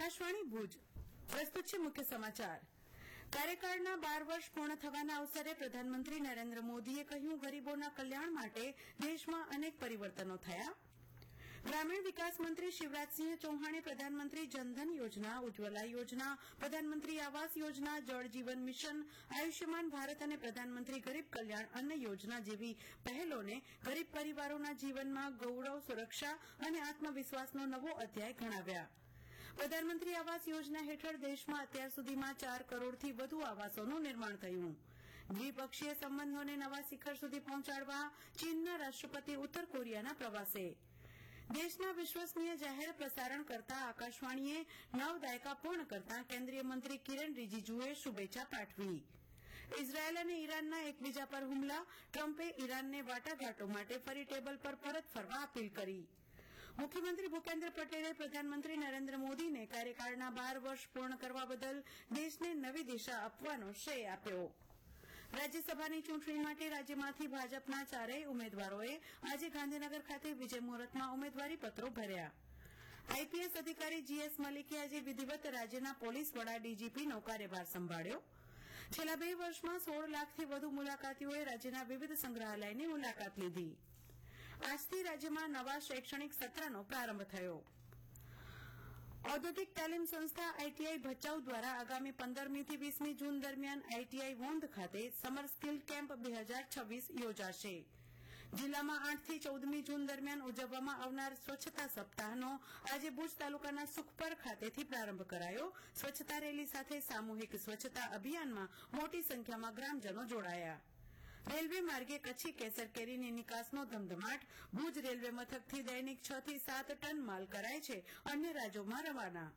આકાશવાણી ભુજ પ્રસ્તુત છે મુખ્ય સમાચાર. કાર્યકાળના 12 વર્ષ પૂર્ણ થવાના અવસરે પ્રધાનમંત્રી નરેન્દ્ર મોદીએ કહ્યું, ગરીબોના કલ્યાણ માટે દેશમાં અનેક પરિવર્તનો થયા. ગ્રામીણ વિકાસ મંત્રી શિવરાજસિંહ ચૌહાણે પ્રધાનમંત્રી જનધન યોજના, ઉજ્જવલા યોજના, પ્રધાનમંત્રી આવાસ યોજના, જળ જીવન મિશન, આયુષ્યમાન ભારત અને પ્રધાનમંત્રી ગરીબ કલ્યાણ અન્ન યોજના જેવી પહેલોને ગરીબ પરિવારોના જીવનમાં ગૌરવ, સુરક્ષા અને આત્મવિશ્વાસનો નવો અધ્યાય ગણાવ્યા. પ્રધાનમંત્રી આવાસ યોજના હેઠળ દેશમાં અત્યાર સુધીમાં 4 કરોડથી વધુ આવાસોનું નિર્માણ થયું. દ્વિપક્ષીય સંબંધોને નવા શિખર સુધી પહોંચાડવા ચીનના રાષ્ટ્રપતિ ઉત્તર કોરિયાના પ્રવાસે. દેશના વિશ્વસનીય જાહેર પ્રસારણ કરતા આકાશવાણીએ 9 દાયકા પૂર્ણ કરતા કેન્દ્રીય મંત્રી કિરણ રિજીજુએ શુભેચ્છા પાઠવી. ઇઝરાયેલ અને ઈરાનના એકબીજા પર હુમલા, ટ્રમ્પે ઈરાનને વાટાઘાટો માટે ફરી ટેબલ પર પરત ફરવા અપીલ કરી. મુખ્યમંત્રી ભૂપેન્દ્ર પટેલે પ્રધાનમંત્રી નરેન્દ્ર મોદીને કાર્યકાળના 12 વર્ષ પૂર્ણ કરવા બદલ દેશને નવી દિશા આપવાનો શ્રેય આપ્યો. રાજ્યસભાની ચૂંટણી માટે રાજ્યમાંથી ભાજપના 4 ઉમેદવારોએ આજે ગાંધીનગર ખાતે વિજય મુહૂર્તમાં ઉમેદવારી પત્રો ભર્યા. આઈપીએસ અધિકારી જીએસ મલિકે આજે વિધિવત રાજ્યના પોલીસ વડા ડીજીપીનો કાર્યભાર સંભાળ્યો. છેલ્લા 2 વર્ષમાં 16 લાખથી વધુ મુલાકાતીઓએ રાજ્યના વિવિધ સંગ્રહાલયની મુલાકાત લીધી. આજથી રાજ્યમાં નવા શૈક્ષણિક સત્રનો પ્રારંભ થયો. ઔદ્યોગિક તાલીમ સંસ્થા આઈટીઆઈ ભચાઉ દ્વારા આગામી 15મી થી 20મી જૂન દરમિયાન આઈટીઆઈ વોંધ ખાતે સમર સ્કિલ કેમ્પ 2026 યોજાશે. જિલ્લામાં 8 થી 14મી જૂન દરમિયાન ઉજવવામાં આવનાર સ્વચ્છતા સપ્તાહનો આજે ભુજ તાલુકાના સુખપર ખાતેથી પ્રારંભ કરાયો. સ્વચ્છતા રેલી સાથે સામૂહિક સ્વચ્છતા અભિયાનમાં મોટી સંખ્યામાં ગ્રામજનો જોડાયા. રેલવે માર્ગે કચ્છી કેસર કેરીની નિકાસનો ધમધમાટ. ભુજ રેલવે મથકથી દૈનિક 6 થી 7 ટન માલ કરાય છે અન્ય રાજ્યોમાં રવાના.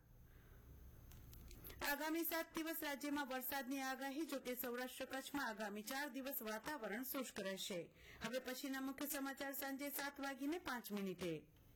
આગામી 7 દિવસ રાજ્યમાં વરસાદની આગાહી. જોકે સૌરાષ્ટ્ર કચ્છમાં આગામી 4 દિવસ વાતાવરણ શુષ્ક રહેશે. હવે પછીના મુખ્ય સમાચાર સાંજે 7:05